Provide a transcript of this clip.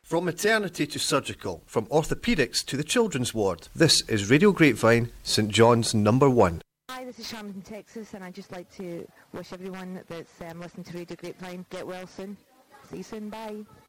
From maternity to surgical, from orthopaedics to the children's ward. This is Radio Grapevine, St John's #1. Hi, this is Sharon from Texas, and I'd just like to wish everyone that's listening to Radio Grapevine get well soon. See you soon, bye.